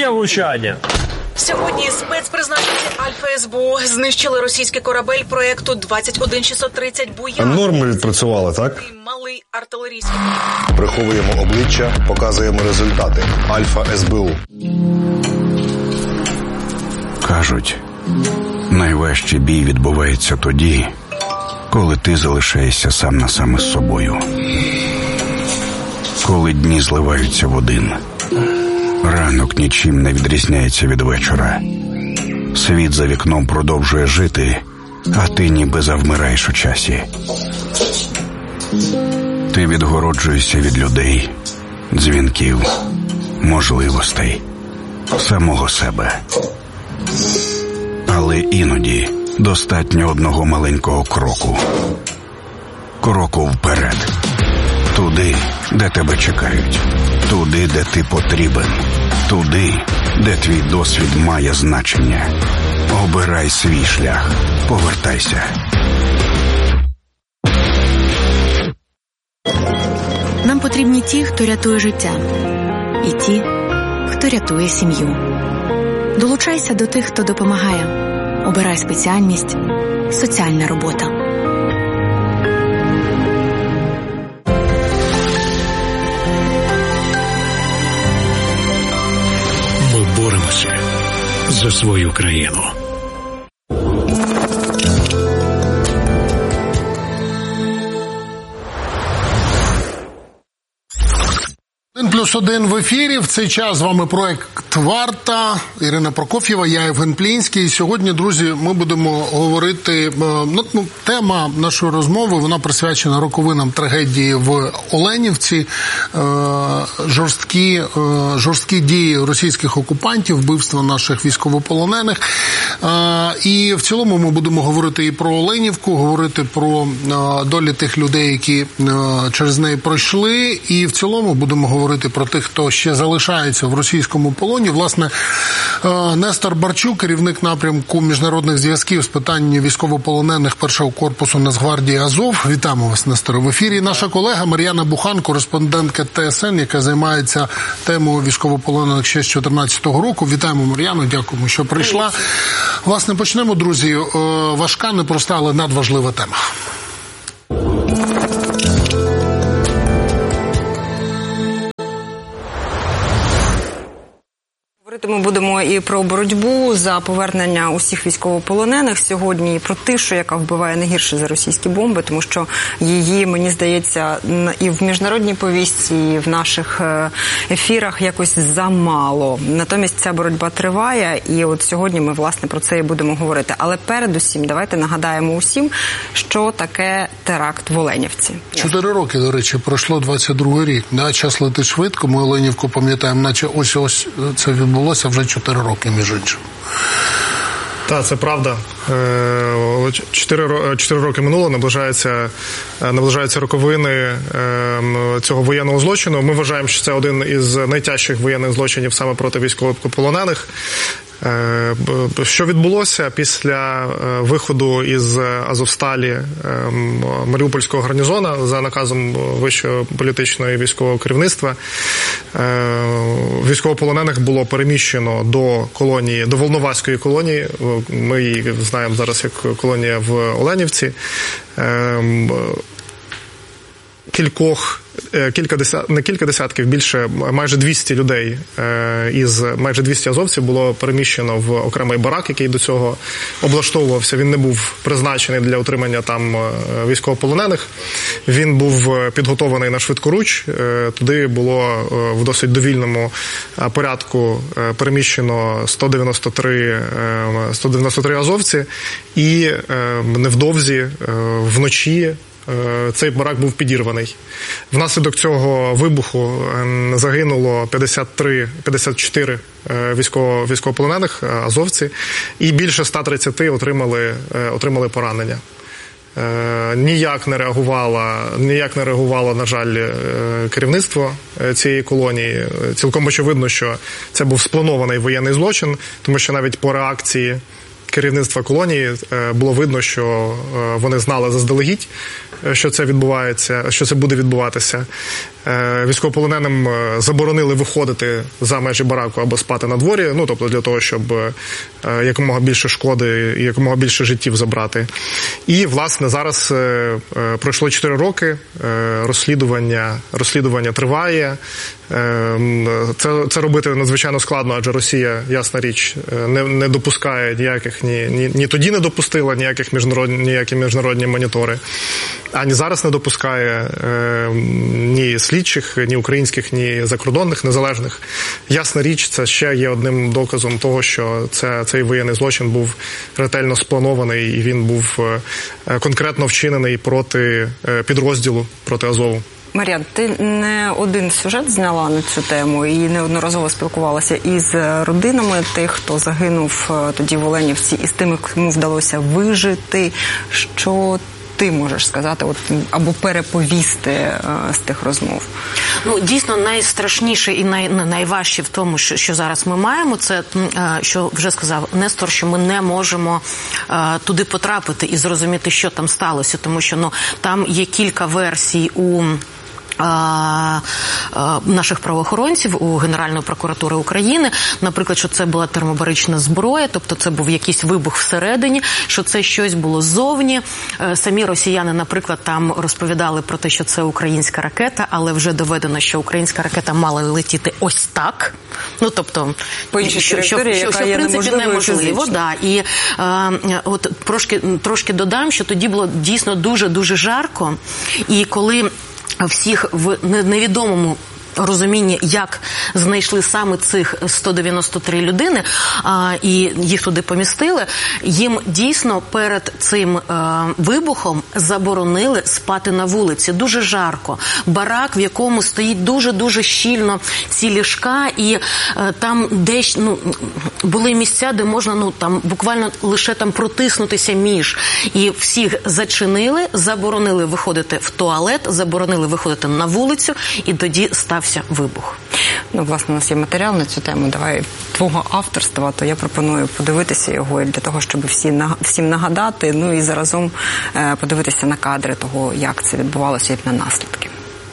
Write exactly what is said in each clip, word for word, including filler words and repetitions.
Припинення влучання. Сьогодні спецпризначенці Альфа СБУ знищили російський корабель проєкту двадцять один шістсот тридцять «Буян». Норми відпрацювали, так? Малий артилерійський. Приховуємо обличчя, показуємо результати. Альфа СБУ. Кажуть, найважчий бій відбувається тоді, коли ти залишаєшся сам на сам із собою. Коли дні зливаються в один. Ранок нічим не відрізняється від вечора. Світ за вікном продовжує жити, а ти ніби завмираєш у часі. Ти відгороджуєшся від людей, дзвінків, можливостей, самого себе. Але іноді достатньо одного маленького кроку. Кроку вперед. Туди, де тебе чекають. Туди, де ти потрібен. Туди, де твій досвід має значення. Обирай свій шлях. Повертайся. Нам потрібні ті, хто рятує життя. І ті, хто рятує сім'ю. Долучайся до тих, хто допомагає. Обирай спеціальність «Соціальна робота». Ми боремося за свою країну. Один плюс один в ефірі. В цей час з вами проект «Варта». Ірина Прокоф'єва, я Євген Плінський. І сьогодні, друзі, ми будемо говорити... Ну, тема нашої розмови, вона присвячена роковинам трагедії в Оленівці. Жорсткі, жорсткі дії російських окупантів, вбивства наших військовополонених. І в цілому ми будемо говорити і про Оленівку, говорити про долі тих людей, які через неї пройшли. І в цілому будемо говорити про тих, хто ще залишається в російському полоні. Власне, Нестор Барчук, керівник напрямку міжнародних зв'язків з питань військовополонених першого корпусу Нацгвардії Азов. Вітаємо вас, Несторе, в ефірі. Наша колега Мар'яна Бухан, кореспондентка ТСН, яка займається темою військовополонених ще з дві тисячі чотирнадцятого року. Вітаємо, Мар'яну, дякуємо, що прийшла. Власне, почнемо, друзі. Важка, непроста, але надважлива тема. Ми будемо і про боротьбу за повернення усіх військовополонених сьогодні, і про тишу, яка вбиває не гірше за російські бомби, тому що її, мені здається, і в міжнародній повістці, і в наших ефірах якось замало. Натомість ця боротьба триває, і от сьогодні ми, власне, про це і будемо говорити. Але передусім, давайте нагадаємо усім, що таке теракт в Оленівці. Чотири роки, до речі, пройшло двадцять другий рік. Да? Час летить швидко, ми Оленівку пам'ятаємо, наче ось-ось це відбулося вже чотири роки, між іншим. Так, це правда. Чотири, чотири роки минуло, наближаються, наближаються роковини цього воєнного злочину. Ми вважаємо, що це один із найтяжчих воєнних злочинів саме проти військовополонених. Що відбулося після виходу із Азовсталі Маріупольського гарнізону за наказом вищого політичного і військового керівництва? Військовополонених було переміщено до колонії, до Волноваської колонії. Ми її знаємо зараз як колонія в Оленівці. Кількох Кілька десят, не кілька десятків, більше, майже двісті людей із майже двісті азовців було переміщено в окремий барак, який до цього облаштовувався. Він не був призначений для утримання там військовополонених. Він був підготований на швидкоруч. Туди було в досить довільному порядку переміщено сто дев'яносто три азовці. І невдовзі вночі цей барак був підірваний. Внаслідок цього вибуху загинуло п'ятдесят три, п'ятдесят чотири військово, військовополонених азовці, і більше ста тридцяти отримали, отримали поранення. Ніяк не реагувало, ніяк не реагувало, на жаль, керівництво цієї колонії. Цілком очевидно, що це був спланований воєнний злочин, тому що навіть по реакції керівництва колонії було видно, що вони знали заздалегідь, що це відбувається, що це буде відбуватися. Військовополоненим заборонили виходити за межі бараку або спати на дворі, ну, тобто для того, щоб якомога більше шкоди і якомога більше життів забрати. І, власне, зараз пройшло чотири роки, розслідування, розслідування триває. Це, це робити надзвичайно складно, адже Росія, ясна річ, не, не допускає ніяких, ні, ні, ні тоді не допустила ніяких міжнародні, ніякі міжнародні монітори, ані зараз не допускає е, ні слідчих, ні українських, ні закордонних, незалежних. Ясна річ, це ще є одним доказом того, що це, цей воєнний злочин був ретельно спланований і він був е, конкретно вчинений проти е, підрозділу, проти Азову. Мар'ян, ти не один сюжет зняла на цю тему і неодноразово спілкувалася із родинами тих, хто загинув тоді в Оленівці, і з тими, кому вдалося вижити. Що ти можеш сказати от, або переповісти е, з тих розмов? Ну, дійсно, найстрашніше і най, найважче в тому, що, що зараз ми маємо, це, е, що вже сказав Нестор, що ми не можемо е, туди потрапити і зрозуміти, що там сталося, тому що ну, там є кілька версій у наших правоохоронців, у Генеральної прокуратури України, наприклад, що це була термобарична зброя, тобто це був якийсь вибух всередині, що це щось було ззовні. Самі росіяни, наприклад, там розповідали про те, що це українська ракета, але вже доведено, що українська ракета мала летіти ось так. Ну, тобто, по іншій що, що, території, що, яка що, є в принципі, неможливо. Да. І е, от трошки, трошки додам, що тоді було дійсно дуже-дуже жарко, і коли всіх в невідомому розумінні, як знайшли саме цих сто дев'яносто три людини, а, і їх туди помістили, їм дійсно перед цим а, вибухом заборонили спати на вулиці. Дуже жарко. Барак, в якому стоїть дуже-дуже щільно ці ліжка, і а, там десь, ну, були місця, де можна, ну, там, буквально лише там протиснутися між. І всіх зачинили, заборонили виходити в туалет, заборонили виходити на вулицю, і тоді стався вибух. Ну, власне, у нас є матеріал на цю тему. Давай твого авторства, то я пропоную подивитися його для того, щоб всі, всім нагадати, ну і заразом е, подивитися на кадри того, як це відбувалося і на наслідки.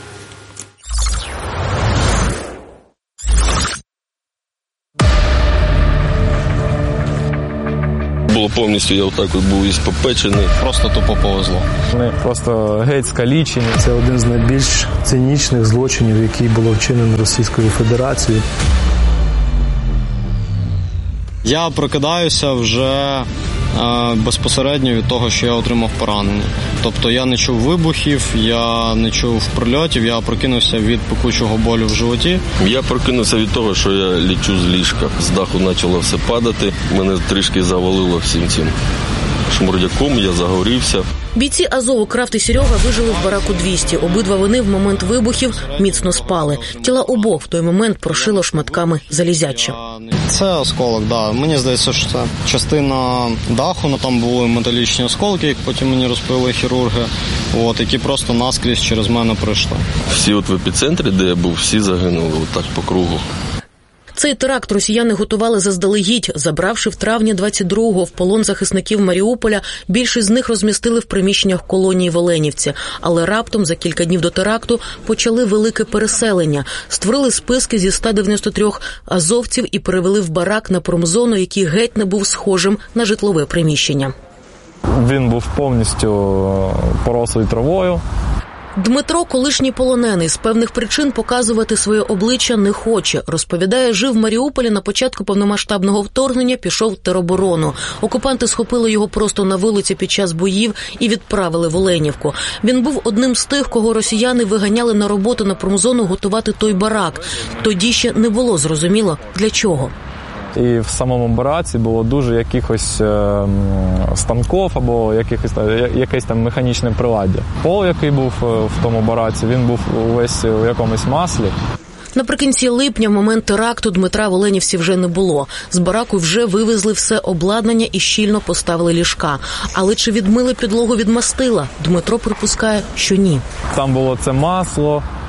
Було повністю, я отак от був із попечений. Просто тупо повезло. Вони просто геть скалічені. Це один з найбільш цинічних злочинів, який було вчинено Російською Федерацією. Я прокидаюся вже е, безпосередньо від того, що я отримав поранення. Тобто я не чув вибухів, я не чув прильотів, я прокинувся від пекучого болю в животі. Я прокинувся від того, що я лічу з ліжка. З даху почало все падати, мене трішки завалило всім цим шмурдяком, я загорівся. Бійці Азову Крафт і Серега вижили в бараку двісті. Обидва вони в момент вибухів міцно спали. Тіла обох в той момент прошило шматками залізяча. Це осколок, да. Мені здається, що це частина даху, ну там були металічні осколки, як потім мені розповіли хірурги, от, які просто наскрізь через мене пройшли. Всі от в епіцентрі, де я був, всі загинули отак по кругу. Цей теракт росіяни готували заздалегідь, забравши в травні двадцять другого в полон захисників Маріуполя. Більшість з них розмістили в приміщеннях колонії в Оленівці. Але раптом за кілька днів до теракту почали велике переселення. Створили списки зі ста дев'яноста трьох азовців і перевели в барак на промзону, який геть не був схожим на житлове приміщення. Він був повністю порослий травою. Дмитро, колишній полонений, з певних причин показувати своє обличчя не хоче. Розповідає, жив в Маріуполі на початку повномасштабного вторгнення, пішов в тероборону. Окупанти схопили його просто на вулиці під час боїв і відправили в Оленівку. Він був одним з тих, кого росіяни виганяли на роботу на промзону готувати той барак. Тоді ще не було зрозуміло, для чого. І в самому бараці було дуже якихось е, станків або якихось, якесь там механічне приладдя. Пол, який був в тому бараці, він був увесь у якомусь маслі. Наприкінці липня, в момент теракту, Дмитра в Оленівці вже не було. З бараку вже вивезли все обладнання і щільно поставили ліжка. Але чи відмили підлогу від мастила? Дмитро припускає, що ні. Там було це масло,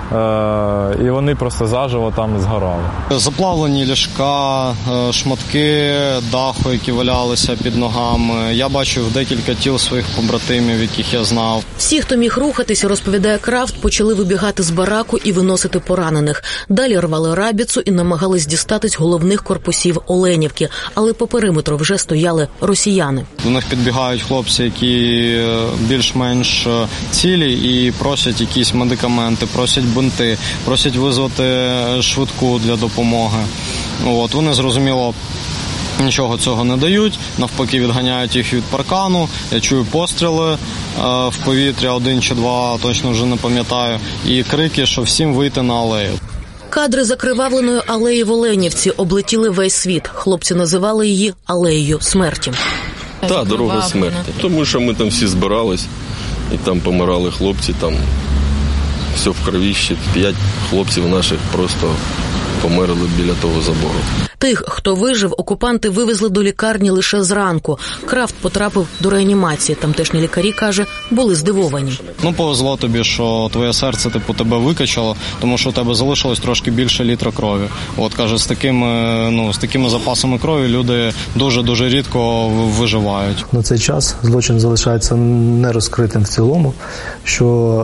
і вони просто заживо там згорали. Заплавлені ліжка, шматки даху, які валялися під ногами. Я бачив декілька тіл своїх побратимів, яких я знав. Всі, хто міг рухатися, розповідає Крафт, почали вибігати з бараку і виносити поранених. Далі рвали рабіцу і намагались дістатись головних корпусів Оленівки, але по периметру вже стояли росіяни. До них підбігають хлопці, які більш-менш цілі, і просять якісь медикаменти, просять бинти, просять визвати швидку для допомоги. От, вони, зрозуміло, нічого цього не дають, навпаки відганяють їх від паркану. Я чую постріли е, в повітря, один чи два, точно вже не пам'ятаю, і крики, що всім вийти на алею. Кадри закривавленої алеї в Оленівці облетіли весь світ. Хлопці називали її алеєю смерті. Та, дорога смерті. Тому що ми там всі збирались, і там помирали хлопці, там все в крові, ще п'ять хлопців наших просто померли біля того забору. Тих, хто вижив, окупанти вивезли до лікарні лише зранку. Крафт потрапив до реанімації. Тамтешні лікарі, каже, були здивовані. Ну, повезло тобі, що твоє серце, типу, тебе викачало, тому що у тебе залишилось трошки більше літра крові. От, каже, з такими, ну, з такими запасами крові люди дуже-дуже рідко виживають. На цей час злочин залишається нерозкритим в цілому, що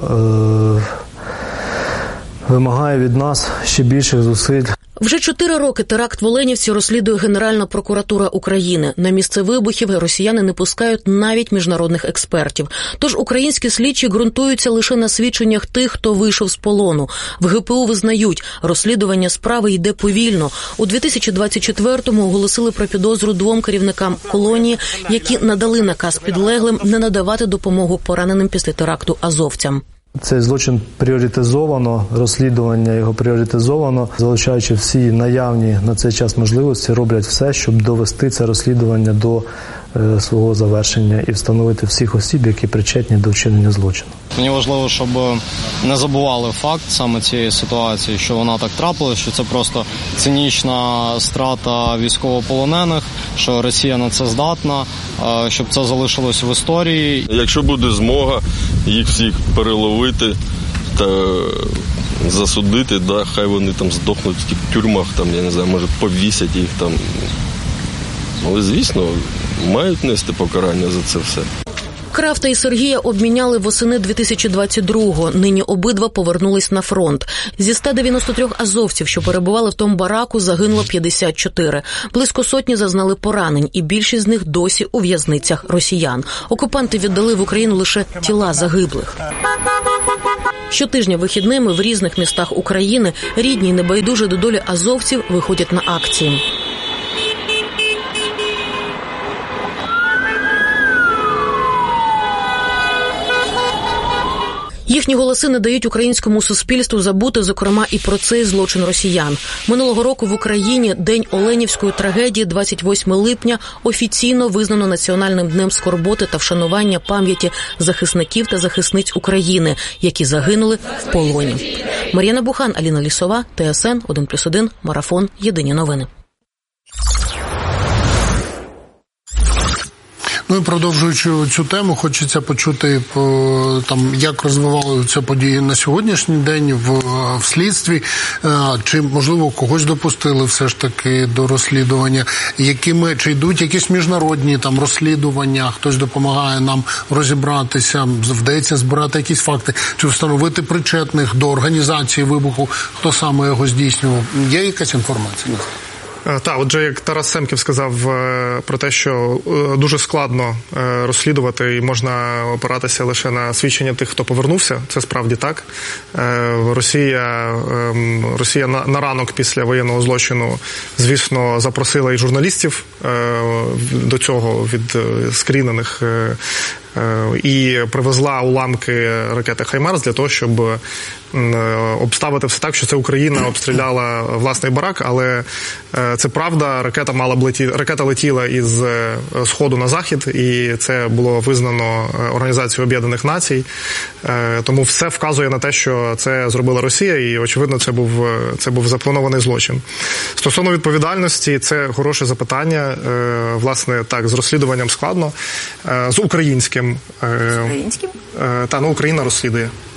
е- вимагає від нас ще більших зусиль. Вже чотири роки теракт в Оленівці розслідує Генеральна прокуратура України. На місце вибухів росіяни не пускають навіть міжнародних експертів. Тож українські слідчі ґрунтуються лише на свідченнях тих, хто вийшов з полону. В ГПУ визнають, розслідування справи йде повільно. У дві тисячі двадцять четвертому оголосили про підозру двом керівникам колонії, які надали наказ підлеглим не надавати допомогу пораненим після теракту азовцям. Цей злочин пріоритизовано, розслідування його пріоритизовано, залучаючи всі наявні на цей час можливості, роблять все, щоб довести це розслідування до е, свого завершення і встановити всіх осіб, які причетні до вчинення злочину. Мені важливо, щоб не забували факт саме цієї ситуації, що вона так трапилася, що це просто цинічна страта військовополонених, що Росія на це здатна, щоб це залишилось в історії. Якщо буде змога їх всіх переловити та засудити, да, хай вони там здохнуть в тих тюрмах, там, я не знаю, може повісять їх там. Але, звісно, мають нести покарання за це все. Крафта і Сергія обміняли восени дві тисячі двадцять другого. Нині обидва повернулись на фронт. Зі ста дев'яноста трьох азовців, що перебували в тому бараку, загинуло п'ятдесят чотири. Близько сотні зазнали поранень, і більшість з них досі у в'язницях росіян. Окупанти віддали в Україну лише тіла загиблих. Щотижня вихідними в різних містах України рідні й небайдужі до долі азовців виходять на акції. Їхні голоси не дають українському суспільству забути, зокрема, і про цей злочин росіян. Минулого року в Україні День Оленівської трагедії, двадцять восьмого липня, офіційно визнано Національним днем скорботи та вшанування пам'яті захисників та захисниць України, які загинули в полоні. Мар'яна Бухан, Аліна Лісова, ТСН, один плюс один, Марафон, Єдині новини. Ну і продовжуючи цю тему, хочеться почути, там, як розвивалися події на сьогоднішній день в, в слідстві, чи, можливо, когось допустили все ж таки до розслідування, якими, чи йдуть якісь міжнародні там розслідування, хтось допомагає нам розібратися, вдається збирати якісь факти, чи встановити причетних до організації вибуху, хто саме його здійснював. Є якась інформація? Так, отже, як Тарас Семків сказав про те, що дуже складно розслідувати і можна опиратися лише на свідчення тих, хто повернувся, це справді так. Росія, Росія на ранок після воєнного злочину, звісно, запросила і журналістів до цього від скрінених і привезла уламки ракети «Хаймарс» для того, щоб обставити все так, що це Україна обстріляла власний барак, але це правда, ракета мала б летіти, ракета летіла із сходу на захід, і це було визнано Організацією Об'єднаних Націй, тому все вказує на те, що це зробила Росія, і, очевидно, це був, це був запланований злочин. Стосовно відповідальності, це хороше запитання, власне, так, з розслідуванням складно, з українським. З українським? Та, ну, Україна розслідує.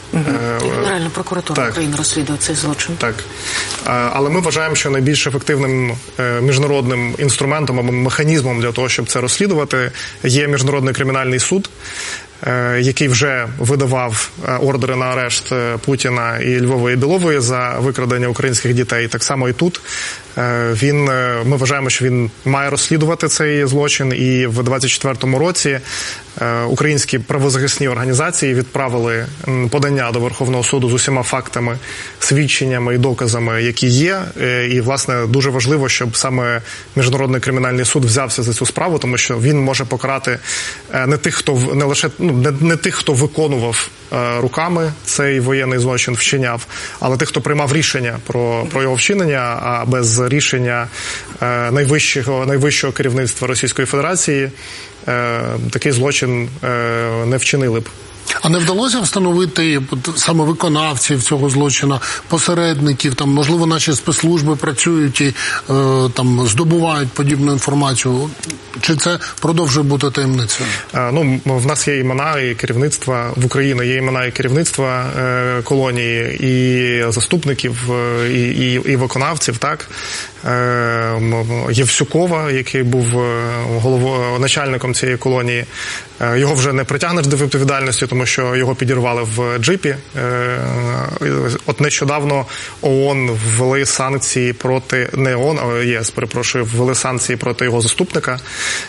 Генеральна прокуратура так. України розслідує цей злочин. Так. Але ми вважаємо, що найбільш ефективним міжнародним інструментом або механізмом для того, щоб це розслідувати, є Міжнародний кримінальний суд, який вже видавав ордери на арешт Путіна і Львова і Білової за викрадення українських дітей. Так само і тут. Він, ми вважаємо, що він має розслідувати цей злочин, і в двадцять четвертому році українські правозахисні організації відправили подання до Верховного суду з усіма фактами, свідченнями і доказами, які є. І, власне, дуже важливо, щоб саме Міжнародний кримінальний суд взявся за цю справу, тому що він може покарати не тих, хто не лише ну, не, не тих, хто виконував руками цей воєнний злочин, вчиняв, але тих, хто приймав рішення про, про його вчинення, а без рішення найвищого, найвищого керівництва Російської Федерації такий злочин не вчинили б. А не вдалося встановити саме виконавців цього злочину, посередників, там, можливо, наші спецслужби працюють і е, там, здобувають подібну інформацію? Чи це продовжує бути таємницею? А, ну, в нас є імена і керівництва в Україні, є імена і керівництва е, колонії, і заступників, е, і, і, і виконавців, так? Е, Євсюкова, який був головою, начальником цієї колонії, е, його вже не притягнеш до відповідальності, тому що його підірвали в джипі. Е, от нещодавно ООН ввели санкції проти, не ООН, а ЄС, перепрошую, ввели санкції проти його заступника.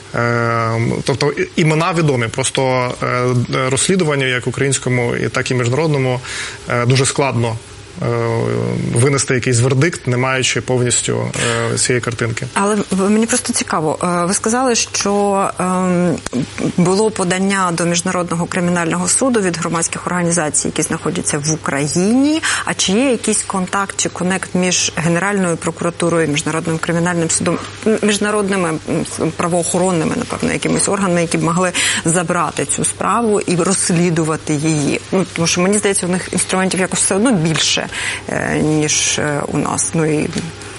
Тобто імена відомі, просто розслідуванню як українському, так і міжнародному дуже складно винести якийсь вердикт, не маючи повністю цієї картинки. Але мені просто цікаво, ви сказали, що було подання до Міжнародного кримінального суду від громадських організацій, які знаходяться в Україні, а чи є якийсь контакт чи конект між Генеральною прокуратурою, Міжнародним кримінальним судом, міжнародними правоохоронними, напевно, якимись органами, які б могли забрати цю справу і розслідувати її? Ну, тому що, мені здається, у них інструментів якось все одно більше, ніж у нас. Ну і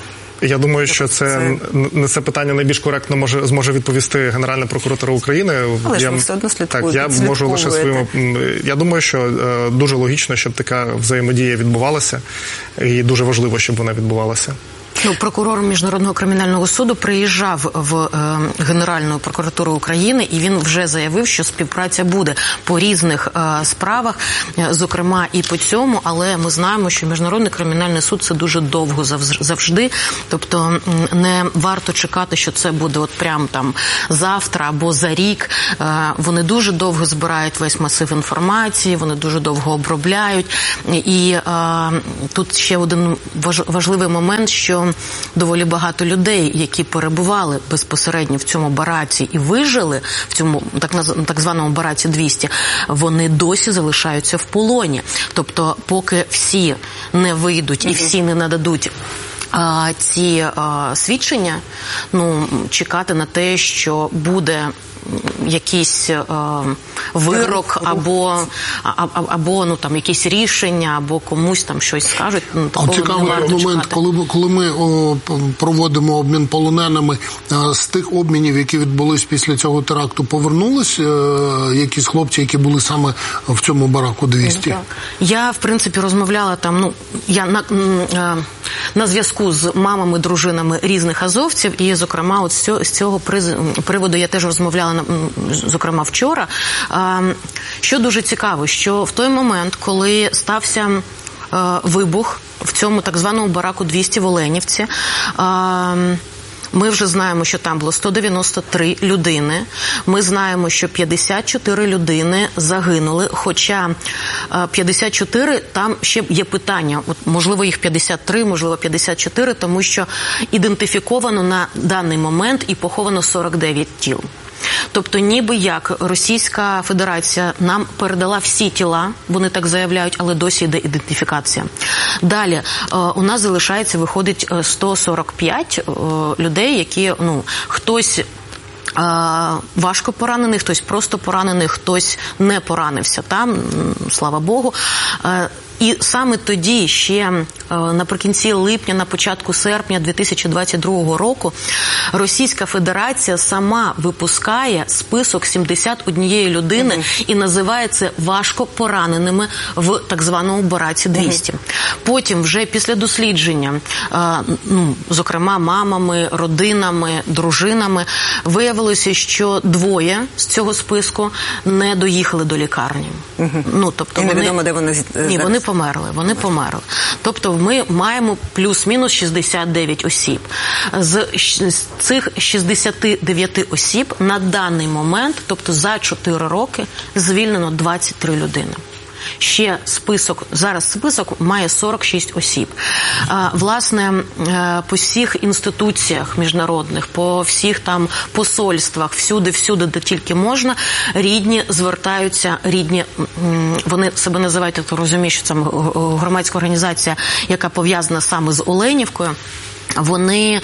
я думаю, що це на це питання найбільш коректно може зможе відповісти Генеральна прокуратура України. Але я, ж ви все одно слідкуєте. Так, я можу лише своїми. Я думаю, що е, дуже логічно, щоб така взаємодія відбувалася, і дуже важливо, щоб вона відбувалася. Ну, прокурор Міжнародного кримінального суду приїжджав в е, Генеральну прокуратуру України, і він вже заявив, що співпраця буде по різних е, справах, е, зокрема і по цьому, але ми знаємо, що Міжнародний кримінальний суд – це дуже довго завжди, тобто не варто чекати, що це буде от прям там завтра або за рік. Е, вони дуже довго збирають весь масив інформації, вони дуже довго обробляють, і е, тут ще один важливий момент, що доволі багато людей, які перебували безпосередньо в цьому бараці і вижили в цьому так, так званому бараці двісті, вони досі залишаються в полоні. Тобто, поки всі не вийдуть і всі не нададуть а, ці а, свідчення, ну, чекати на те, що буде якийсь е, вирок або, або, або ну, там, якісь рішення, або комусь там щось скажуть. Ну, а цікавий момент, коли, коли ми о, проводимо обмін полоненими, е, з тих обмінів, які відбулись після цього теракту, повернулись е, якісь хлопці, які були саме в цьому бараку двісті? Я, в принципі, розмовляла там, ну, я на, е, на зв'язку з мамами, дружинами різних азовців, і, зокрема, от з цього, з цього приводу я теж розмовляла зокрема вчора. Що дуже цікаво, що в той момент, коли стався вибух в цьому так званому бараку двісті в Оленівці, ми вже знаємо, що там було сто дев'яносто три людини. Ми знаємо, що п'ятдесят чотири людини загинули, хоча п'ятдесят чотири, там ще є питання. От, можливо, їх п'ятдесят три, можливо, п'ятдесят чотири, тому що ідентифіковано на даний момент і поховано сорок дев'ять тіл. Тобто, ніби як Російська Федерація нам передала всі тіла, вони так заявляють, але досі йде ідентифікація. Далі, у нас залишається, виходить, сто сорок п'ять людей, які, ну, хтось важко поранений, хтось просто поранений, хтось не поранився там, слава Богу. І саме тоді, ще наприкінці липня, на початку серпня дві тисячі двадцять другого року, Російська Федерація сама випускає список сімдесят однієї людини mm-hmm. і називає це важко пораненими в так званому бараці двісті. Mm-hmm. Потім вже після дослідження, ну, зокрема мамами, родинами, дружинами, виявилося, що двоє з цього списку не доїхали до лікарні. Mm-hmm. Ну, тобто і вони... невідомо, де вони зараз. Ні, вони померли, вони померли. Тобто ми маємо плюс-мінус шістдесят дев'ять осіб. З цих шістдесят дев'ять осіб на даний момент, тобто за чотири роки, звільнено двадцять три людини. Ще список, зараз список має сорок шість осіб. Власне, по всіх інституціях міжнародних, по всіх там посольствах, всюди-всюди, де тільки можна, рідні звертаються, рідні, вони себе називають, я розумію, що це громадська організація, яка пов'язана саме з Оленівкою. Вони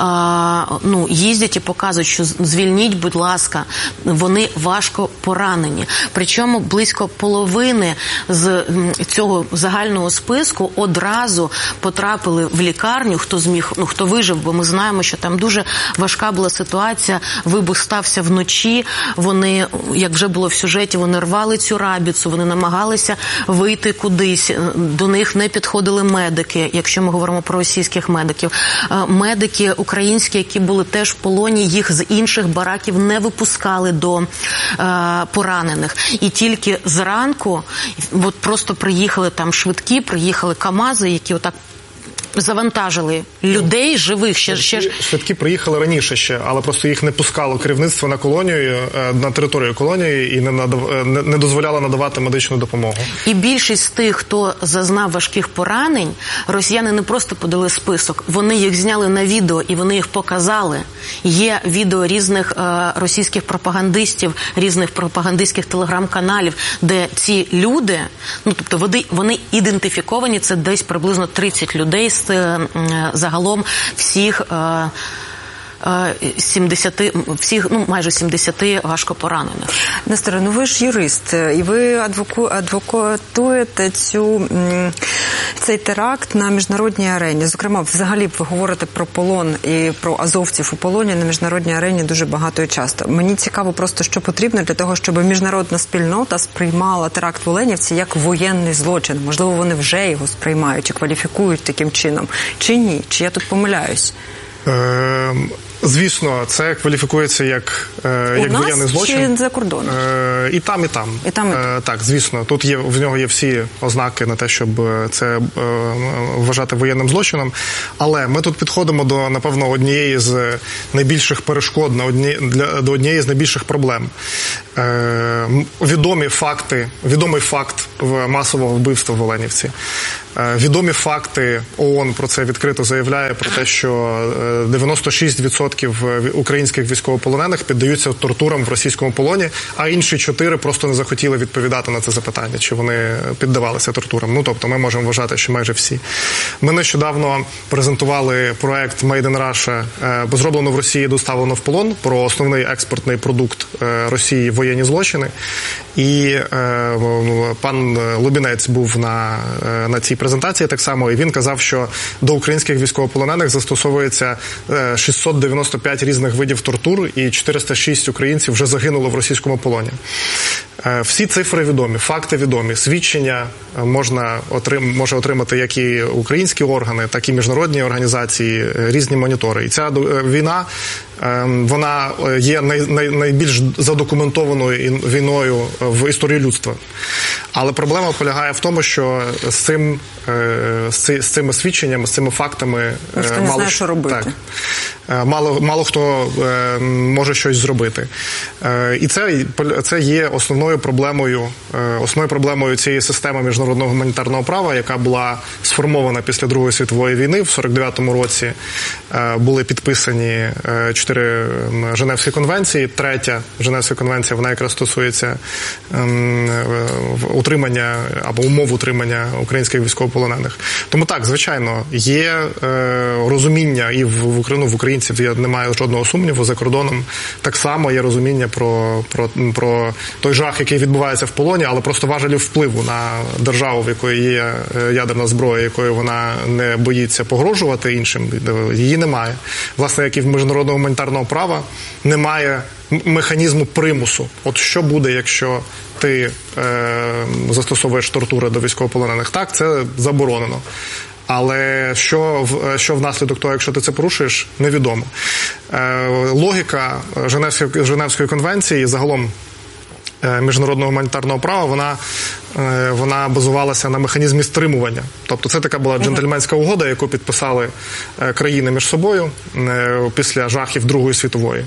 а, ну, їздять і показують, що звільніть, будь ласка, вони важко поранені. Причому близько половини з цього загального списку одразу потрапили в лікарню, хто зміг, ну, хто вижив, бо ми знаємо, що там дуже важка була ситуація, вибух стався вночі, вони, як вже було в сюжеті, вони рвали цю рабіцу, вони намагалися вийти кудись, до них не підходили медики, якщо ми говоримо про російських медиків. Медики українські, які були теж в полоні, їх з інших бараків не випускали до е, поранених. І тільки зранку от просто приїхали там швидкі, приїхали КАМАЗи, які отак завантажили людей живих. Ще, ще ж... Швидкі приїхали раніше ще, але просто їх не пускало керівництво на колонію, на територію колонії і не, надав... не дозволяло надавати медичну допомогу. І більшість з тих, хто зазнав важких поранень, росіяни не просто подали список, вони їх зняли на відео і вони їх показали. Є відео різних е, російських пропагандистів, різних пропагандистських телеграм-каналів, де ці люди, ну тобто вони, вони ідентифіковані, це десь приблизно тридцять людей з загалом всіх сімдесят, всіх, ну, майже сімдесят важко поранених. Несторе, ну ви ж юрист, і ви адвоку, адвокатуєте цю, цей теракт на міжнародній арені. Зокрема, взагалі ви говорите про полон і про азовців у полоні на міжнародній арені дуже багато і часто. Мені цікаво просто, що потрібно для того, щоб міжнародна спільнота сприймала теракт в Оленівці як воєнний злочин. Можливо, вони вже його сприймають і кваліфікують таким чином. Чи ні? Чи я тут помиляюсь? Е, звісно, це кваліфікується як, е, як воєнний злочин. У нас чи за кордоном? Е, і там, і там. І там, і там. Е, так, звісно. Тут є, в нього є всі ознаки на те, щоб це е, вважати воєнним злочином. Але ми тут підходимо до, напевно, однієї з найбільших перешкод, на одні, для, до однієї з найбільших проблем. Е, відомі факти, відомий факт масового вбивства в Оленівці. Відомі факти, ООН про це відкрито заявляє, про те, що дев'яносто шість відсотків українських військовополонених піддаються тортурам в російському полоні, а інші чотири просто не захотіли відповідати на це запитання, чи вони піддавалися тортурам. Ну, тобто ми можемо вважати, що майже всі. Ми нещодавно презентували проект Made in Russia, зроблено в Росії, доставлено в полон, про основний експортний продукт Росії – воєнні злочини. І пан Лубінець був на, на цій презентації так само, і він казав, що до українських військовополонених застосовується шістсот дев'яносто п'ять різних видів тортур, і чотириста шість українців вже загинуло в російському полоні. Всі цифри відомі, факти відомі, свідчення можна отрим, може отримати як і українські органи, так і міжнародні організації, різні монітори. І ця війна, вона є най, най, найбільш задокументованою війною в історії людства. Але проблема полягає в тому, що з цим, з цими свідченнями, з цими фактами ніхто не знає, що робити. Так, мало, мало хто може щось зробити. І це, це є основною проблемою, основною проблемою цієї системи міжнародного гуманітарного права, яка була сформована після Другої світової війни. В сорок дев'ятому році були підписані чотири Женевські конвенції. Третя Женевська конвенція, вона якраз стосується утримання або умов утримання українських військовополонених. Тому так, звичайно, є розуміння і в Україні, в Україні українців, я не маю жодного сумніву, за кордоном так само є розуміння про, про, про той жах, який відбувається в полоні, але просто важелів впливу на державу, в якої є ядерна зброя, якою вона не боїться погрожувати іншим, її немає. Власне, як і в міжнародного гуманітарного права, немає механізму примусу. От що буде, якщо ти е, застосовуєш тортури до військовополонених? Так, це заборонено. Але що, що внаслідок того, якщо ти це порушуєш, невідомо. Е, логіка Женевської, Женевської конвенції, загалом міжнародного гуманітарного права, вона, вона базувалася на механізмі стримування. Тобто це така була джентльменська угода, яку підписали країни між собою після жахів Другої світової.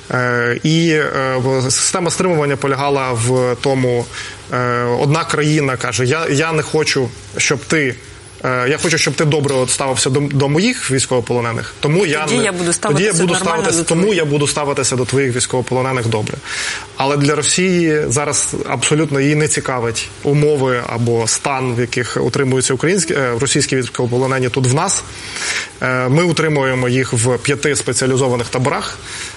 І система стримування полягала в тому, одна країна каже, я, я не хочу, щоб ти Я хочу, щоб ти добре от ставився до, до моїх військовополонених, тому я тоді не я буду ставитися, тоді я буду ставитися тому я буду ставитися до твоїх військовополонених добре. Але для Росії зараз абсолютно її не цікавить умови або стан, в яких утримуються українські російські військовополонені тут в нас. Ми утримуємо їх в п'яти спеціалізованих таборах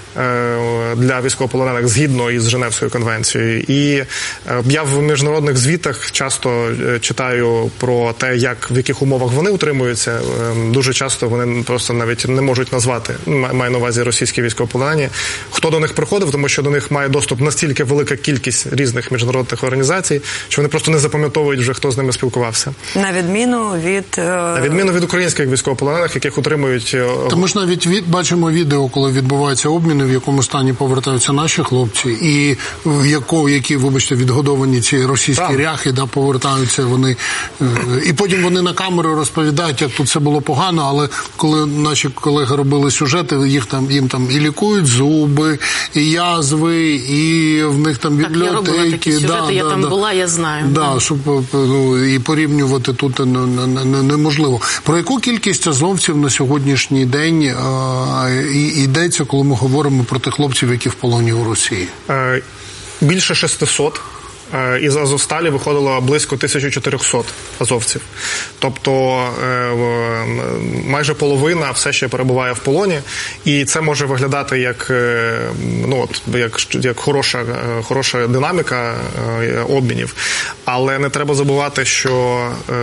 для військовополонених згідно із Женевською конвенцією. І я в міжнародних звітах часто читаю про те, як, в яких умовах вони утримуються. Дуже часто вони просто навіть не можуть назвати, маю на увазі російські військовополонені, хто до них приходив, тому що до них має доступ настільки велика кількість різних міжнародних організацій, що вони просто не запам'ятовують вже, хто з ними спілкувався. На відміну від... На відміну від українських військовополонених, яких утримують... Тому ж навіть від, бачимо відео, коли відбуваються обміни, в якому стані повертаються наші хлопці, і в яко, які, вибачте, відгодовані ці російські так. ряхи, да, повертаються вони. І потім вони на камеру розповідають, як тут все було погано, але коли наші колеги робили сюжети, їх там, їм там і лікують зуби, і язви, і в них там бібліотеки. Так, я робила такі сюжети, да, я да, там да. була, я знаю. Да, щоб, ну, і порівнювати тут неможливо. Про яку кількість азовців на сьогоднішній день а, і, йдеться, коли ми говоримо про тих хлопців, які в полоні у Росії? Більше шестисот. Із Азовсталі виходило близько тисяча чотириста азовців. Тобто майже половина все ще перебуває в полоні. І це може виглядати як, ну, от, як, як хороша, хороша динаміка обмінів. Але не треба забувати, що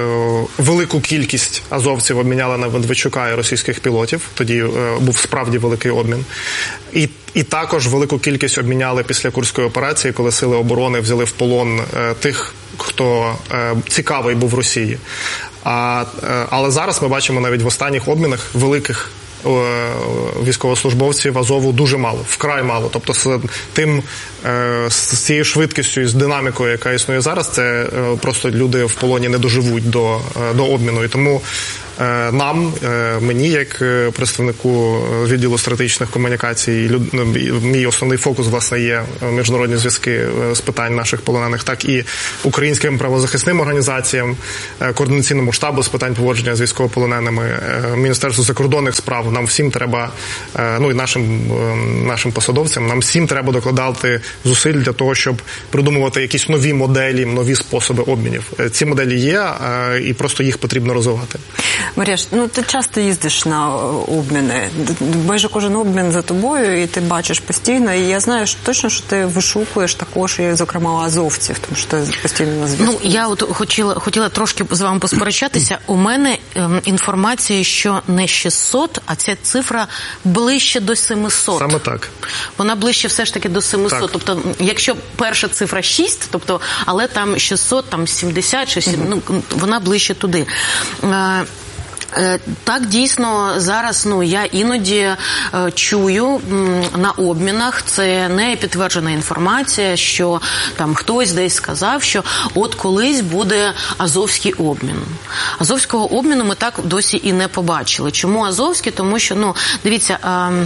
велику кількість азовців обміняли на Медведчука і російських пілотів. Тоді був справді великий обмін. І І також велику кількість обміняли після Курської операції, коли сили оборони взяли в полон е, тих, хто е, цікавий був Росії. А, е, але зараз ми бачимо навіть в останніх обмінах великих е, військовослужбовців Азову дуже мало, вкрай мало. Тобто з тим, е, з цією швидкістю і з динамікою, яка існує зараз, це е, просто люди в полоні не доживуть до, е, до обміну. І тому нам, мені, як представнику відділу стратегічних комунікацій, мій основний фокус, власне, є міжнародні зв'язки з питань наших полонених, так і українським правозахисним організаціям, координаційному штабу з питань поводження з військовополоненими, Міністерству закордонних справ. Нам всім треба, ну і нашим, нашим посадовцям, нам всім треба докладати зусиль для того, щоб придумувати якісь нові моделі, нові способи обмінів. Ці моделі є, і просто їх потрібно розвивати. Мар'яш, ну ти часто їздиш на обміни, майже кожен обмін за тобою, і ти бачиш постійно, і я знаю що точно, що ти вишукуєш також, і, зокрема, азовців, тому що ти постійно на зв'язку. Ну, я от хотіла, хотіла трошки з вами посперечатися. У мене ем, інформація, що не шістсот, а ця цифра ближче до семисот. Саме так. Вона ближче все ж таки до семисот. Так. Тобто, якщо перша цифра шість, тобто, але там шістсот, там сімдесят, шістдесят, угу. ну, вона ближче туди. Е, Так, дійсно, зараз, ну, я іноді е, чую м, на обмінах, це не підтверджена інформація, що там хтось десь сказав, що от колись буде азовський обмін. Азовського обміну ми так досі і не побачили. Чому азовський? Тому що, ну, дивіться, е,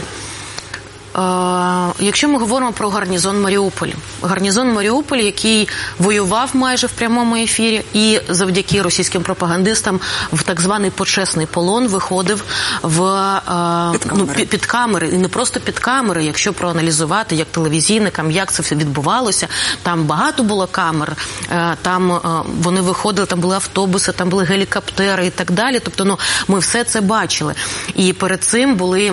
якщо ми говоримо про гарнізон Маріуполь, гарнізон Маріуполь, який воював майже в прямому ефірі і завдяки російським пропагандистам в так званий почесний полон виходив в під камери. Ну, під камери, і не просто під камери, якщо проаналізувати як телевізійникам, як це все відбувалося, там багато було камер, там вони виходили, там були автобуси, там були гелікоптери і так далі, тобто, ну, ми все це бачили. І перед цим були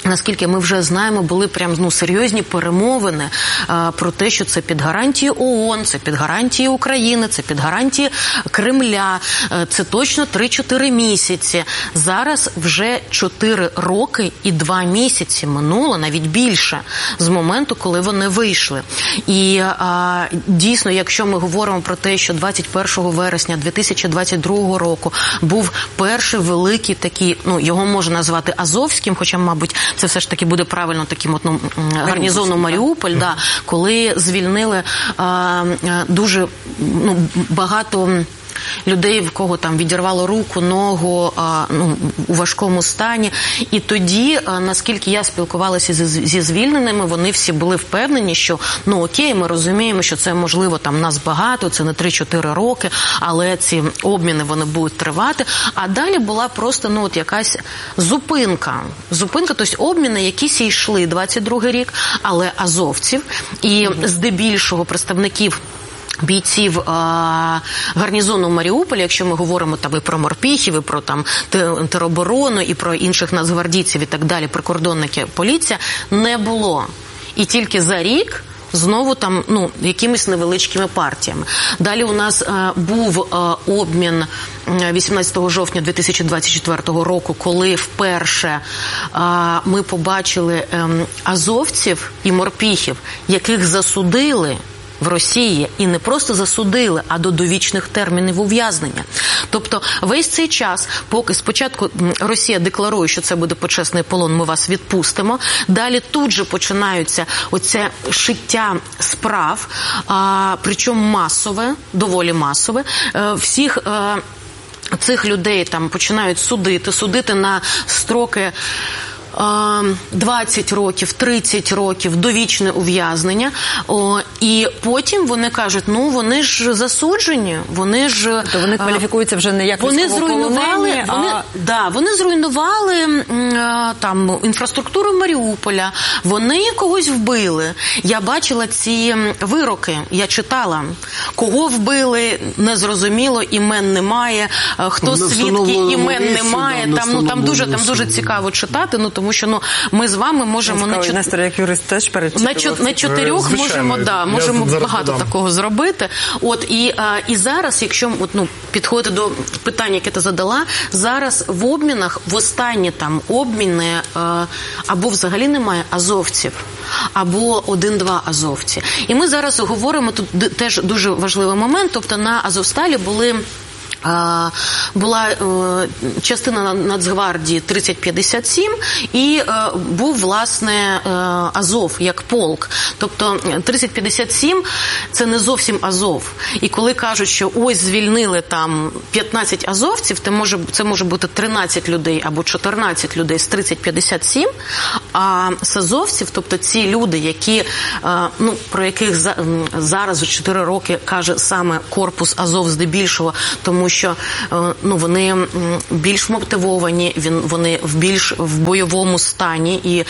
наскільки ми вже знаємо, були прям ну, серйозні перемовини а, про те, що це під гарантії ООН, це під гарантії України, це під гарантії Кремля, а, це точно три-чотири місяці. Зараз вже чотири роки і два місяці минуло, навіть більше, з моменту, коли вони вийшли. І а, дійсно, якщо ми говоримо про те, що двадцять першого вересня дві тисячі двадцять другого року був перший великий такий, ну, його можна назвати Азовським, хоча, мабуть, це все ж таки буде правильно таким от, ну, гарнізоном Маріуполь, да, коли звільнили а, дуже ну, багато людей, в кого там відірвало руку, ногу, а, ну, у важкому стані. І тоді, а, наскільки я спілкувалася зі, зі звільненими, вони всі були впевнені, що, ну окей, ми розуміємо, що це можливо там нас багато, це не три-чотири роки, але ці обміни, вони будуть тривати. А далі була просто, ну, от якась зупинка. Зупинка, тобто обміни якісь і йшли двадцять другий рік, але азовців і здебільшого представників бійців а, гарнізону Маріуполя, якщо ми говоримо там і про морпіхів, і про там тероборону, і про інших нацгвардійців і так далі, прикордонники, поліція, не було. І тільки за рік знову там, ну, якимись невеличкими партіями. Далі у нас а, був а, обмін вісімнадцятого жовтня дві тисячі двадцять четвертого року, коли вперше а, ми побачили а, азовців і морпіхів, яких засудили в Росії, і не просто засудили, а до довічних термінів ув'язнення. Тобто весь цей час, поки спочатку Росія декларує, що це буде почесний полон, ми вас відпустимо, далі тут же починаються оце шиття справ, а, причому масове, доволі масове, а, всіх а, цих людей там починають судити, судити на строки двадцять років, тридцять років, довічне ув'язнення. О, і потім вони кажуть, ну вони ж засуджені, вони ж... То вони кваліфікуються вже не як вони зруйнували, а... вони, да, вони зруйнували там інфраструктуру Маріуполя, вони когось вбили. Я бачила ці вироки, я читала. Кого вбили, незрозуміло, імен немає, хто свідки, імен немає. Там, ну, там дуже, там дуже цікаво читати, ну, тому що, ну, ми з вами можемо на, чот... Нестор, як юрист, теж на, чот... на чотирьох Звичайно. можемо, да, можемо багато додам. такого зробити. От, і, а, і зараз, якщо от, ну, підходити до питання, яке ти задала, зараз в обмінах, в останні там обміни а, або взагалі немає азовців, або один-два азовці. І ми зараз говоримо, тут теж дуже важливий момент, тобто на Азовсталі були була частина Нацгвардії тридцять п'ятдесят сім і був, власне, Азов як полк. Тобто тридцять п'ятдесят сім – це не зовсім Азов. І коли кажуть, що ось звільнили там п'ятнадцять азовців, це може, це може бути тринадцять людей або чотирнадцять людей з тридцять п'ятдесят сім, а з азовців, тобто ці люди, які, ну, про яких зараз вже чотири роки каже саме корпус Азов здебільшого, тому що, ну, вони більш мотивовані, вони в більш в бойовому стані, і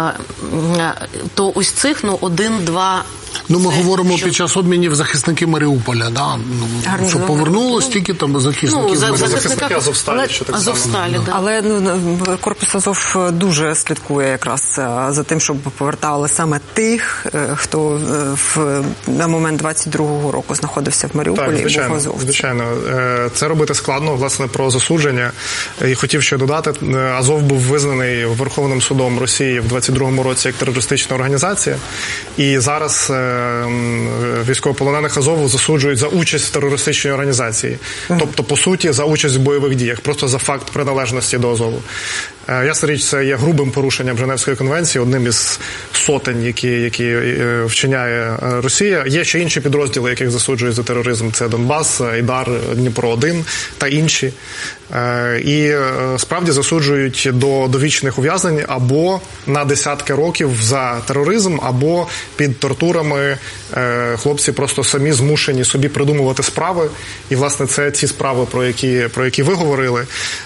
то ось цих, ну, один-два. Ну, ми це, говоримо що... під час обмінів захисники Маріуполя, да? Ну, що повернулось, тільки там захисники. Ну, захисники Азовсталі, але... що так Азовсталі, само. Да. Але, ну, корпус Азов дуже слідкує якраз за тим, щоб повертали саме тих, хто в, на момент двадцять другого року знаходився в Маріуполі. Так, звичайно, і був азовцем. звичайно. Це робити складно, власне, про засудження. І хотів ще додати, Азов був визнаний Верховним судом Росії в двадцять другому році як терористична організація. І зараз військовополонених Азову засуджують за участь в терористичній організації. Тобто, по суті, за участь в бойових діях, просто за факт приналежності до Азову. Ясна річ, це є грубим порушенням Женевської конвенції, одним із сотень, які, які вчиняє Росія. Є ще інші підрозділи, яких засуджують за тероризм. Це Донбас, Айдар, Дніпро один та інші. І справді засуджують до довічних ув'язнень або на десятки років за тероризм, або під тортурами іншими хлопці просто самі змушені собі придумувати справи. І, власне, це ті справи, про які, про які ви говорили.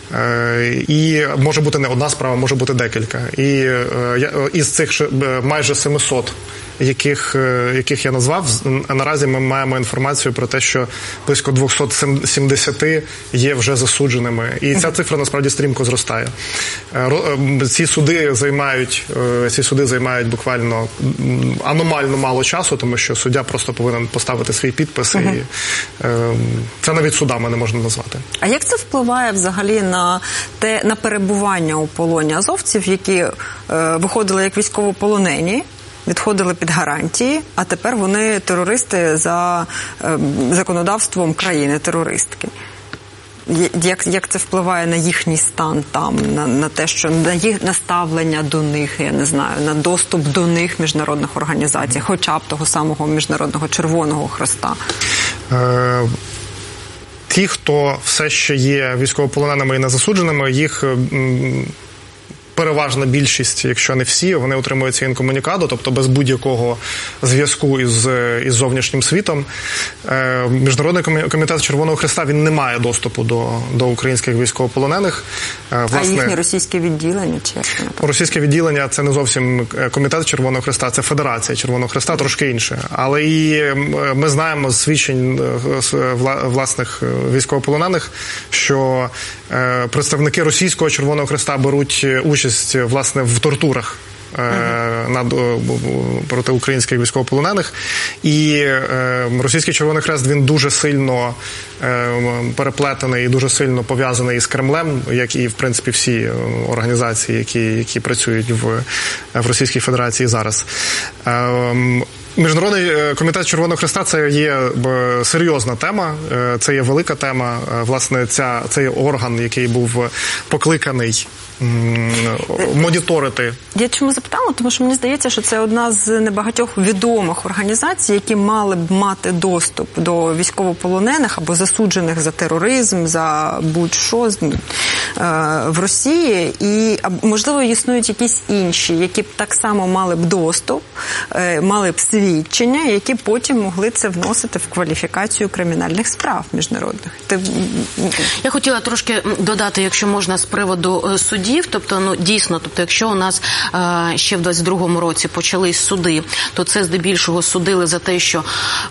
І може бути не одна справа, може бути декілька. І із цих майже семисот, яких, яких я назвав, наразі ми маємо інформацію про те, що близько двісті сімдесят є вже засудженими. І ця цифра насправді стрімко зростає. Ці суди займають, ці суди займають буквально аномально мало часу, тому що суддя просто повинен поставити свій підпис. Uh-huh. І це навіть судами не можна назвати. А як це впливає взагалі на те, на перебування у полоні азовців, які е, виходили як військовополонені, відходили під гарантії, а тепер вони терористи за е, законодавством країни-терористки? Як, як це впливає на їхній стан там, на, на те, що на їх наставлення до них, я не знаю, на доступ до них міжнародних організацій, хоча б того самого Міжнародного Червоного Хреста? Е, ті, хто все ще є військовополоненими і незасудженими, їх переважна більшість, якщо не всі, вони отримують цей інкомунікадо, тобто без будь-якого зв'язку із, із зовнішнім світом. Міжнародний комітет Червоного Хреста, він не має доступу до, до українських військовополонених. Власне, а їхнє російське відділення? Чи російське відділення – це не зовсім комітет Червоного Хреста, це Федерація Червоного Хреста, трошки інше. Але і ми знаємо з свідчень власних військовополонених, що представники російського Червоного Хреста беруть участь, власне, в тортурах uh-huh. над, проти українських військовополонених. І російський Червоний Хрест, він дуже сильно переплетений і дуже сильно пов'язаний із Кремлем, як і, в принципі, всі організації, які, які працюють в, в Російській Федерації зараз. Міжнародний комітет Червоного Хреста – це є серйозна тема, це є велика тема. Власне, ця, цей орган, який був покликаний моніторити. Я чому запитала? Тому що мені здається, що це одна з небагатьох відомих організацій, які мали б мати доступ до військовополонених або засуджених за тероризм, за будь-що в Росії. І, можливо, існують якісь інші, які б так само мали б доступ, мали б свідчення, які потім могли це вносити в кваліфікацію кримінальних справ міжнародних. Ти... Я хотіла трошки додати, якщо можна, з приводу судів. Тобто, ну, дійсно, тобто, якщо у нас е, ще в двадцять другому році почались суди, то це здебільшого судили за те, що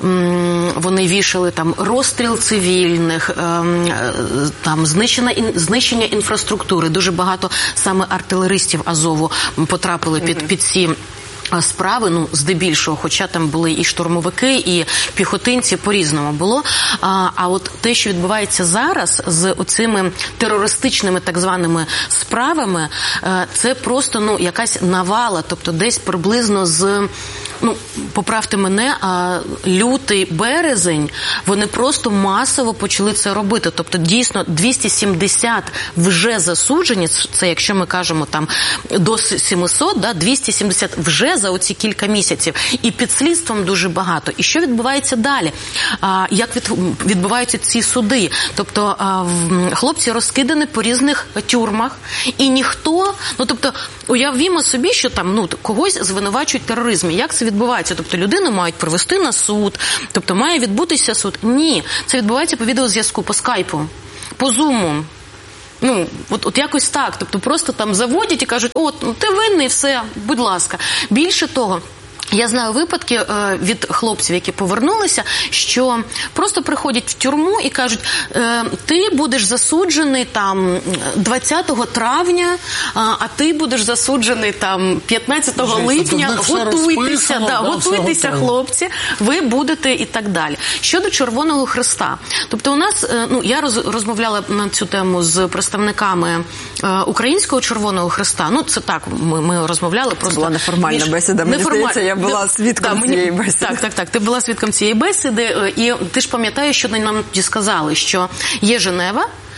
м, вони вішали там розстріл цивільних, е, е, там знищення, ін, знищення інфраструктури. Дуже багато саме артилеристів Азову потрапили під, під ці справи, ну, здебільшого, хоча там були і штурмовики, і піхотинці, по-різному було. А, а от те, що відбувається зараз з оцими терористичними так званими справами, це просто, ну, якась навала, тобто десь приблизно з, ну, поправте мене, а лютий, березень, вони просто масово почали це робити. Тобто, дійсно, двісті сімдесят вже засуджені, це якщо ми кажемо там до сімсот, да, двісті сімдесят вже за оці кілька місяців. І під слідством дуже багато. І що відбувається далі? А, як від, відбуваються ці суди? Тобто, а, в, хлопці розкидані по різних тюрмах, і ніхто, ну, тобто, уявімо собі, що там, ну, когось звинувачують в тероризмі. Як це відбувається? Тобто, людину мають привести на суд, тобто, має відбутися суд. Ні, це відбувається по відеозв'язку, по скайпу, по зуму. Ну, от, от якось так. Тобто, просто там заводять і кажуть, от, ну, ти винний, все, будь ласка. Більше того, я знаю випадки е, від хлопців, які повернулися, що просто приходять в тюрму і кажуть, е, ти будеш засуджений там двадцятого травня, а, а ти будеш засуджений там п'ятнадцятого липня. Готуйтеся, да, готуйтеся, хлопці, ви будете і так далі. Щодо Червоного Хреста. Тобто у нас, е, ну, я роз, розмовляла на цю тему з представниками е, Українського Червоного Хреста. Ну, це так, ми, ми розмовляли. Просто була неформальна бесіда, мені здається, я була свідком да, цієї бесіди. Так, так, так. Ти була свідком цієї бесіди, і ти ж пам'ятаєш, що нам тоді сказали, що є Женева,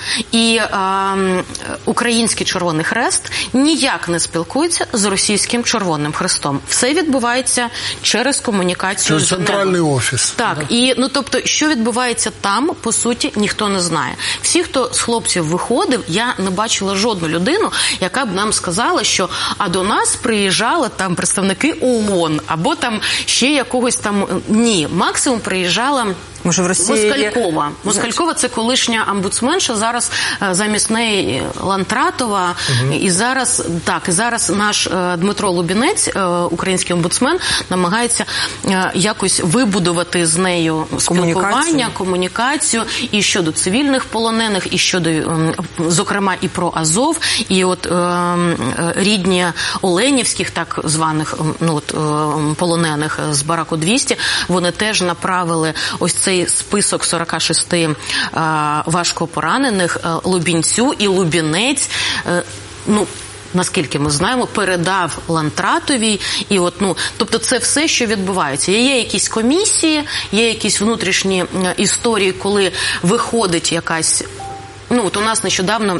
і е, Український Червоний Хрест ніяк не спілкується з Російським Червоним Хрестом. Все відбувається через комунікацію з Женевою. Центральний офіс. Так, да. І, ну, тобто, що відбувається там, по суті, ніхто не знає. Всі, хто з хлопців виходив, я не бачила жодну людину, яка б нам сказала, що а до нас приїжджали там представники ООН, або там ще якогось там, ні, максимум приїжджала Може, в Росії Москалькова. Є... Москалькова – це колишня омбудсменша, зараз замість неї Лантратова, угу. і зараз, так, і зараз наш Дмитро Лубінець, український омбудсмен, намагається якось вибудувати з нею спілкування, комунікацію, комунікацію і щодо цивільних полонених, і щодо, зокрема, і про Азов, і от рідні Оленівських, так званих, ну, от, полонених з Бараку двісті, вони теж направили ось цей список сорок шість а, важко поранених а, Лубінцю, і Лубінець, а, ну, наскільки ми знаємо, передав Лантратовій. І от, ну, тобто це все, що відбувається. Є якісь комісії, є якісь внутрішні історії, коли виходить якась... Ну, от у нас нещодавно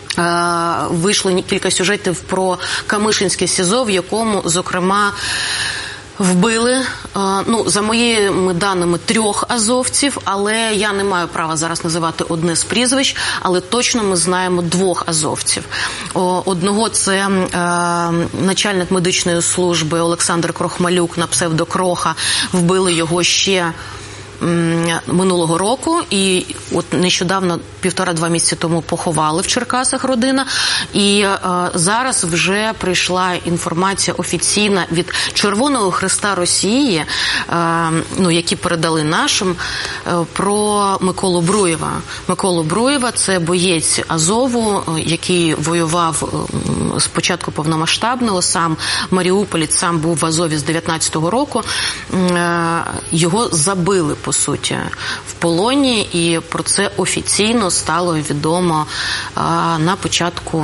вийшло кілька сюжетів про Камишинське СІЗО, в якому, зокрема, вбили, ну, за моїми даними, трьох азовців, але я не маю права зараз називати одне з прізвищ, але точно ми знаємо двох азовців. Одного – це е, начальник медичної служби Олександр Крохмалюк на псевдо Кроха, вбили його ще минулого року, і от нещодавно, півтора-два місяці тому, поховали в Черкасах родина, і е, зараз вже прийшла інформація офіційна від Червоного Хреста Росії, е, ну, які передали нашим, е, про Миколу Бруєва. Миколу Бруєва – це боєць Азову, який воював е, з початку повномасштабного, сам маріуполець, сам був в Азові з дев'ятнадцятого року, е, його забили, по суті, в полоні, і про це офіційно стало відомо а, на початку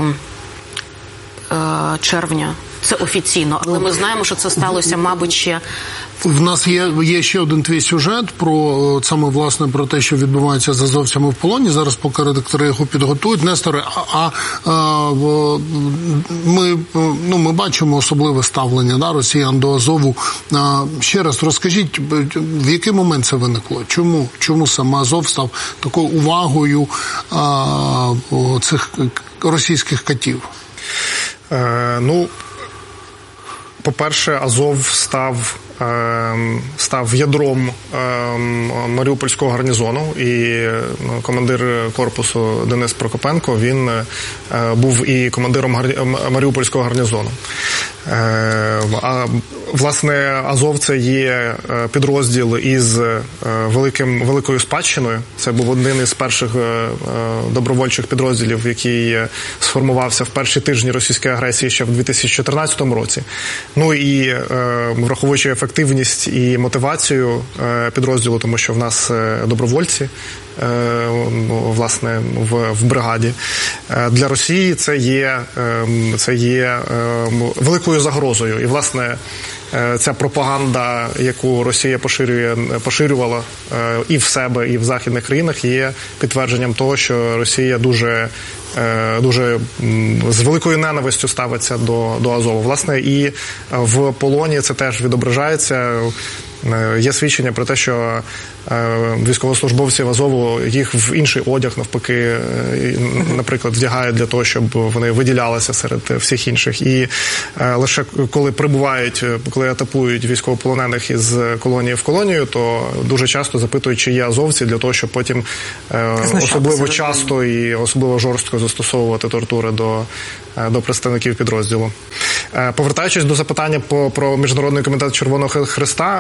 а, червня. Це офіційно, але ми знаємо, що це сталося, мабуть, ще... В нас є, є ще один твій сюжет про, саме, власне, про те, що відбувається з азовцями в полоні. Зараз, поки редактори його підготують. Несторе, а, а ми, ну, ми бачимо особливе ставлення, да, росіян до Азову. А, ще раз розкажіть, в який момент це виникло? Чому, чому саме Азов став такою увагою а, цих російських катів? Е, ну, по-перше, Азов став, е, став ядром е, Маріупольського гарнізону, і командир корпусу Денис Прокопенко, він е, був і командиром гар... Маріупольського гарнізону. Е, а, власне, Азов – це є підрозділ із великим, великою спадщиною. Це був один із перших добровольчих підрозділів, який сформувався в перші тижні російської агресії ще в дві тисячі чотирнадцятому році. Ну і враховуючи ефективність і мотивацію підрозділу, тому що в нас добровольці, власне, в, в бригаді, для Росії це є, це є великою загрозою. І, власне, ця пропаганда, яку Росія поширює, поширювала і в себе, і в західних країнах, є підтвердженням того, що Росія дуже, дуже з великою ненавистю ставиться до, до Азову. Власне, і в полоні це теж відображається. Є свідчення про те, що військовослужбовців Азову, їх в інший одяг, навпаки, наприклад, вдягають для того, щоб вони виділялися серед всіх інших. І лише коли прибувають, коли атакують військовополонених із колонії в колонію, то дуже часто запитують, чи є азовці, для того, щоб потім особливо часто і особливо жорстко застосовувати тортури до, до представників підрозділу. Повертаючись до запитання по, про Міжнародний комітет Червоного Хреста,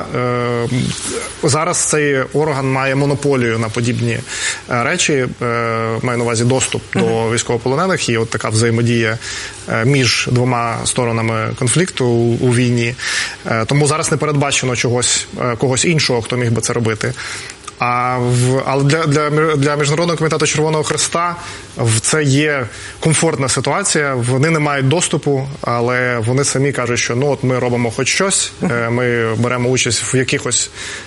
зараз цей орган має монополію на подібні речі, маю на увазі доступ до військовополонених, і от така взаємодія між двома сторонами конфлікту у, у війні. Тому зараз не передбачено чогось, когось іншого, хто міг би це робити. А в, але для, для, для Міжнародного комітету Червоного Хреста це є комфортна ситуація. Вони не мають доступу, але вони самі кажуть, що ну от ми робимо хоч щось, ми беремо участь в якихось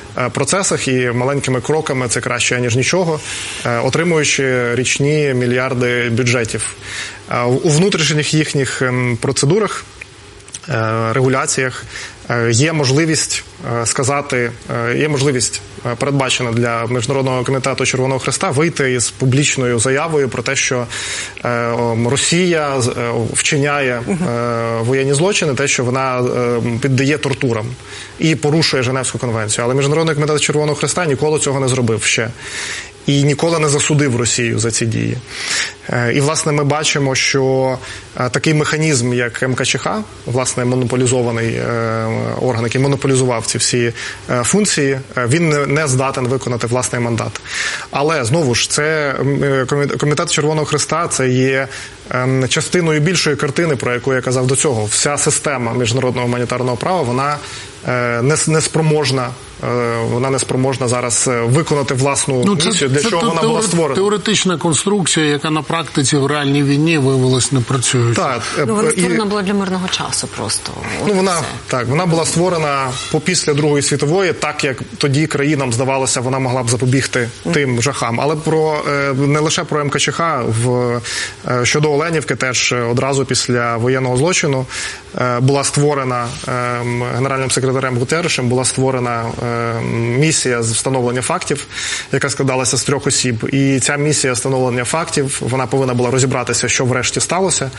процесах і маленькими кроками це краще, ніж нічого, отримуючи річні мільярди бюджетів. У внутрішніх їхніх процедурах, регуляціях є можливість сказати, є можливість передбачена для Міжнародного комітету Червоного Хреста вийти із публічною заявою про те, що Росія вчиняє воєнні злочини, те, що вона піддає тортурам і порушує Женевську конвенцію. Але Міжнародний комітет Червоного Хреста ніколи цього не зробив ще. І ніколи не засудив Росію за ці дії. І, власне, ми бачимо, що такий механізм, як ем ка че ха, власне, монополізований орган, який монополізував ці всі функції, він не здатен виконати власний мандат. Але, знову ж, це Комітет Червоного Хреста – це є частиною більшої картини, про яку я казав до цього. Вся система міжнародного гуманітарного права, вона неспроможна вона не спроможна зараз виконати власну ну, місію, для це, чого це вона теор... була створена. Теоретична конструкція, яка на практиці в реальній війні виявилась не працює. Так, ну, вона створена і... була для мирного часу просто. Ну, вона, так, вона була створена після Другої світової, так як тоді країнам здавалося, вона могла б запобігти mm. тим жахам. Але про не лише про ем ка че ха, в, щодо Оленівки теж одразу після воєнного злочину була створена генеральним секретарем Гутерришем, була створена місія з встановлення фактів, яка складалася з трьох осіб. І ця місія встановлення фактів, вона повинна була розібратися, що врешті сталося.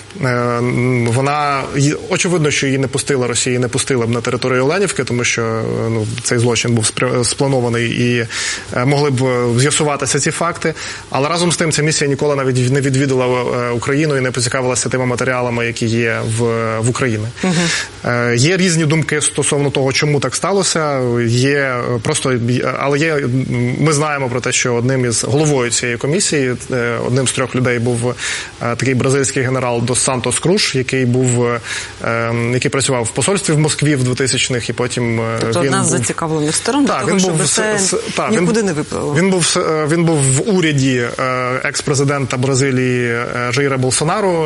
Вона, очевидно, що її не пустила Росія, не пустила б на територію Оленівки, тому що ну, цей злочин був спланований і могли б з'ясуватися ці факти. Але разом з тим ця місія ніколи навіть не відвідала Україну і не поцікавилася тими матеріалами, які є в, в Україні. Угу. Є різні думки стосовно того, чому так сталося. Є просто, але є, ми знаємо про те, що одним із головою цієї комісії, одним з трьох людей був такий бразильський генерал Дос Сантос Круш, який був, який працював в посольстві в Москві в двотисячних, і потім тобто він одна з був... зацікавлених сторон, так, того, він щоб був, це с, так, нікуди він, не виплило. Він був, він був в уряді екс-президента Бразилії Жаїра Болсонаро,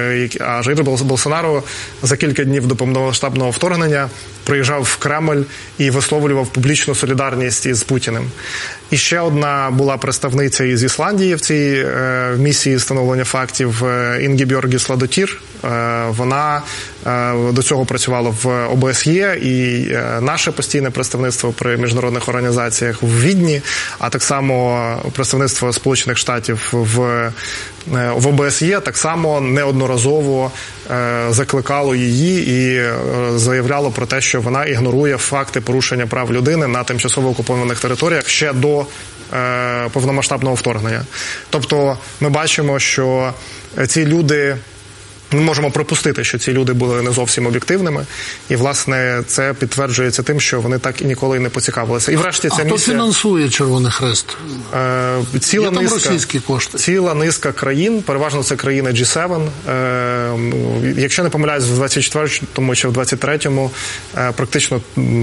а Жаїр Болсонаро за кілька днів до повномасштабного вторгнення приїжджав в Кремль і висловлював публічну солідарність із Путіним. І ще одна була представниця із Ісландії в цій е, місії встановлення фактів, е, Інгібьоргіс Ладотір. Е, вона е, до цього працювала в о бе ес є, і е, наше постійне представництво при міжнародних організаціях в Відні, а так само представництво Сполучених Штатів в, е, в о бе ес є так само неодноразово е, закликало її і е, заявляло про те, що вона ігнорує факти порушення прав людини на тимчасово окупованих територіях ще до е, повномасштабного вторгнення. Тобто ми бачимо, що ці люди, ми можемо припустити, що ці люди були не зовсім об'єктивними, і, власне, це підтверджується тим, що вони так і ніколи і не поцікавилися. І врешті ця а місія... хто фінансує Червоний Хрест? Е, ціла Є там низка, російські кошти? Ціла низка країн, переважно це країни джі сім. Е, якщо не помиляюсь, в двадцять четвертому чи в двадцять третьому е, практично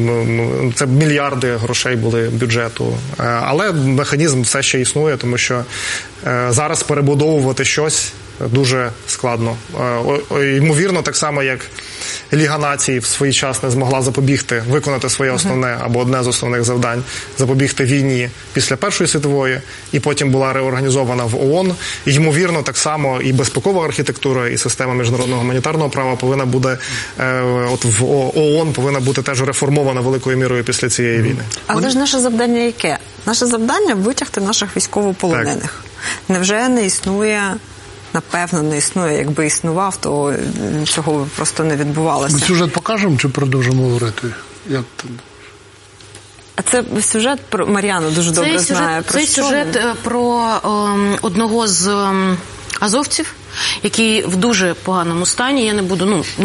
це мільярди грошей були бюджету. Е, але механізм все ще існує, тому що е, зараз перебудовувати щось дуже складно. Ймовірно, так само, як Ліга націй в свій час не змогла запобігти, виконати своє основне або одне з основних завдань, запобігти війні після Першої світової, і потім була реорганізована в о о ен. Ймовірно, так само і безпекова архітектура, і система міжнародного гуманітарного права повинна буде, от в о о ен повинна бути теж реформована великою мірою після цієї війни. Але ж наше завдання яке? Наше завдання – витягти наших військовополонених. Так. Невже не існує... Напевно, не існує. Якби існував, то цього просто не відбувалося. Ми сюжет покажемо чи продовжимо говорити? Як це? А це сюжет про Мар'яна дуже цей добре сюжет, знає. Про цей що сюжет він? про ем, одного з ем, азовців, який в дуже поганому стані. Я не буду, ну,